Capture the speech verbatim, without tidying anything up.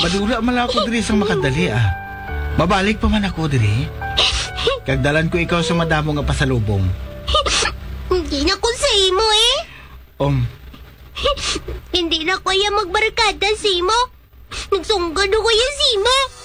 Madula man ako diri sang makadali ah. Mabalik pa man ako diri. Kagdalan ko ikaw sa madamo nga pasalubong. Hindi na ko sa imo eh. Om, Hindi na kaya magbarkada sa imo. Nagsunggan na kaya sa imo.